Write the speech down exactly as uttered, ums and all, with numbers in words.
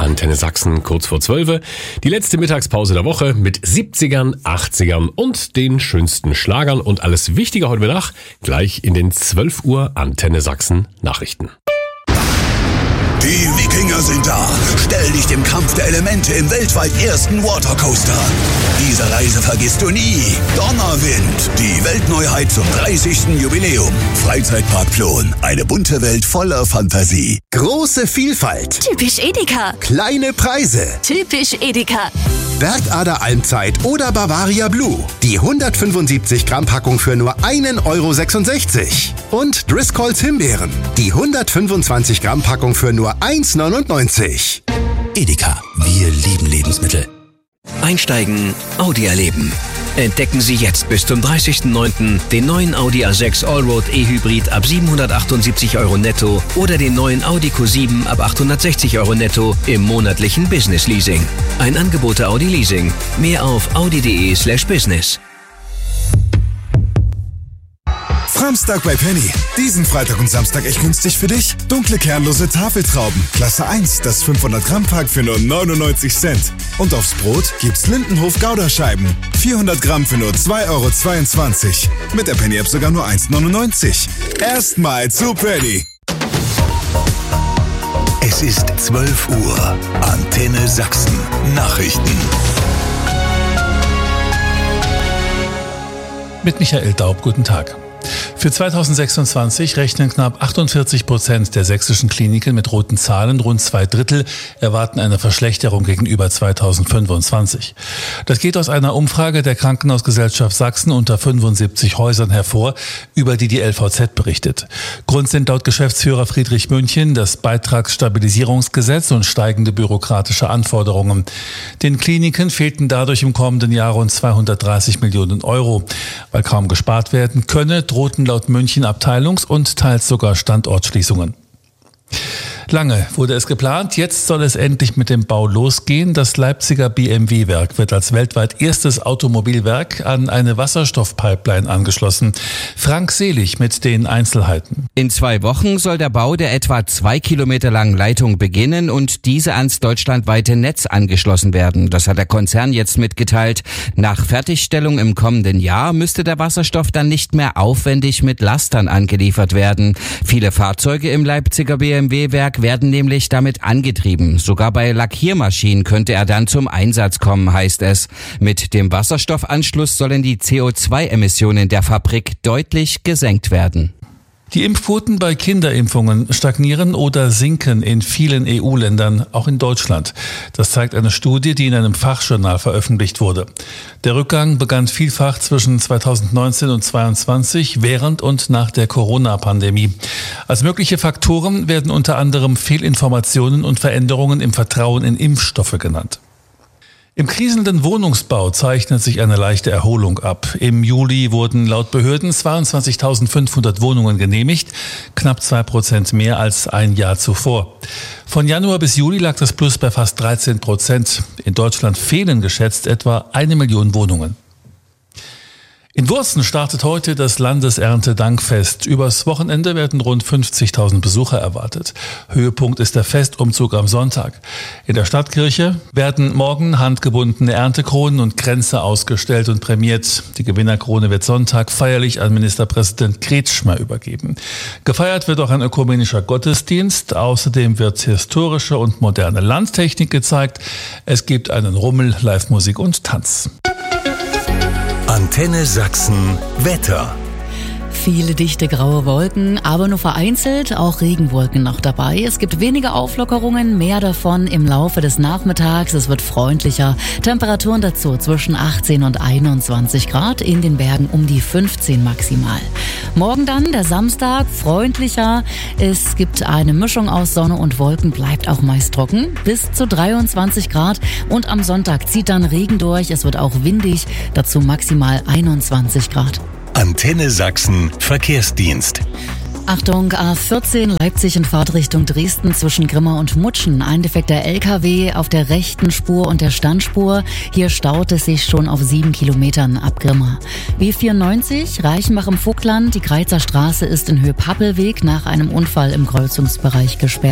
Antenne Sachsen kurz vor zwölf. Die letzte Mittagspause der Woche mit siebzigern, achtzigern und den schönsten Schlagern und alles Wichtige heute Mittag gleich in den zwölf Uhr Antenne Sachsen Nachrichten. Die Wikinger sind da. Stell dich dem Kampf der Elemente im weltweit ersten Watercoaster. Diese Reise vergisst du nie. Donnerwind, die Weltneuheit zum dreißigsten Jubiläum. Freizeitpark Plon, eine bunte Welt voller Fantasie. Große Vielfalt. Typisch Edeka. Kleine Preise. Typisch Edeka. Bergader Almzeit oder Bavaria Blue. Die hundertfünfundsiebzig Gramm Packung für nur einen Euro sechsundsechzig. Und Driscolls Himbeeren. Die hundertfünfundzwanzig Gramm Packung für nur eins neunundneunzig. Edeka, wir lieben Lebensmittel. Einsteigen, Audi erleben. Entdecken Sie jetzt bis zum dreißigsten neunten den neuen Audi A sechs Allroad E-Hybrid ab siebenhundertachtundsiebzig Euro netto oder den neuen Audi Q sieben ab achthundertsechzig Euro netto im monatlichen Business Leasing. Ein Angebot der Audi Leasing. Mehr auf audi.de slash business. Samstag bei Penny. Diesen Freitag und Samstag echt günstig für dich. Dunkle kernlose Tafeltrauben. Klasse eins, das fünfhundert Gramm Pack für nur neunundneunzig Cent. Und aufs Brot gibt's Lindenhof Gouda-Scheiben. vierhundert Gramm für nur zwei Euro zweiundzwanzig. Mit der Penny-App sogar nur eins neunundneunzig. Erstmal zu Penny. Es ist zwölf Uhr. Antenne Sachsen. Nachrichten. Mit Michael Daub, guten Tag. Für zweitausendsechsundzwanzig rechnen knapp achtundvierzig Prozent der sächsischen Kliniken mit roten Zahlen. Rund zwei Drittel erwarten eine Verschlechterung gegenüber zweitausendfünfundzwanzig. Das geht aus einer Umfrage der Krankenhausgesellschaft Sachsen unter fünfundsiebzig Häusern hervor, über die die L V Z berichtet. Grund sind laut Geschäftsführer Friedrich München das Beitragsstabilisierungsgesetz und steigende bürokratische Anforderungen. Den Kliniken fehlten dadurch im kommenden Jahr rund zweihundertdreißig Millionen Euro. Weil kaum gespart werden könne, drohten laut München Abteilungs- und teils sogar Standortschließungen. Lange wurde es geplant, jetzt soll es endlich mit dem Bau losgehen. Das Leipziger B M W-Werk wird als weltweit erstes Automobilwerk an eine Wasserstoffpipeline angeschlossen. Frank Selig mit den Einzelheiten. In zwei Wochen soll der Bau der etwa zwei Kilometer langen Leitung beginnen und diese ans deutschlandweite Netz angeschlossen werden. Das hat der Konzern jetzt mitgeteilt. Nach Fertigstellung im kommenden Jahr müsste der Wasserstoff dann nicht mehr aufwendig mit Lastern angeliefert werden. Viele Fahrzeuge im Leipziger B M W-Werk werden nämlich damit angetrieben. Sogar bei Lackiermaschinen könnte er dann zum Einsatz kommen, heißt es. Mit dem Wasserstoffanschluss sollen die C O zwei Emissionen der Fabrik deutlich gesenkt werden. Die Impfquoten bei Kinderimpfungen stagnieren oder sinken in vielen E U-Ländern, auch in Deutschland. Das zeigt eine Studie, die in einem Fachjournal veröffentlicht wurde. Der Rückgang begann vielfach zwischen zweitausendneunzehn und zweitausendzweiundzwanzig, während und nach der Corona-Pandemie. Als mögliche Faktoren werden unter anderem Fehlinformationen und Veränderungen im Vertrauen in Impfstoffe genannt. Im kriselnden Wohnungsbau zeichnet sich eine leichte Erholung ab. Im Juli wurden laut Behörden zweiundzwanzigtausendfünfhundert Wohnungen genehmigt, knapp zwei Prozent mehr als ein Jahr zuvor. Von Januar bis Juli lag das Plus bei fast dreizehn Prozent. In Deutschland fehlen geschätzt etwa eine Million Wohnungen. In Wurzen startet heute das Landeserntedankfest. Übers Wochenende werden rund fünfzigtausend Besucher erwartet. Höhepunkt ist der Festumzug am Sonntag. In der Stadtkirche werden morgen handgebundene Erntekronen und Kränze ausgestellt und prämiert. Die Gewinnerkrone wird Sonntag feierlich an Ministerpräsident Kretschmer übergeben. Gefeiert wird auch ein ökumenischer Gottesdienst. Außerdem wird historische und moderne Landtechnik gezeigt. Es gibt einen Rummel, Live-Musik und Tanz. Antenne Sachsen Wetter. Viele dichte graue Wolken, aber nur vereinzelt auch Regenwolken noch dabei. Es gibt weniger Auflockerungen, mehr davon im Laufe des Nachmittags. Es wird freundlicher. Temperaturen dazu zwischen achtzehn und einundzwanzig Grad, in den Bergen um die fünfzehn maximal. Morgen dann, der Samstag, freundlicher. Es gibt eine Mischung aus Sonne und Wolken, bleibt auch meist trocken, bis zu dreiundzwanzig Grad. Und am Sonntag zieht dann Regen durch. Es wird auch windig, dazu maximal einundzwanzig Grad. Antenne Sachsen Verkehrsdienst. Achtung, A vierzehn Leipzig in Fahrtrichtung Dresden zwischen Grimma und Mutschen. Ein defekter L K W auf der rechten Spur und der Standspur. Hier staut es sich schon auf sieben Kilometern ab Grimma. B vierundneunzig Reichenbach im Vogtland. Die Greizer Straße ist in Höhe Pappelweg nach einem Unfall im Kreuzungsbereich gesperrt.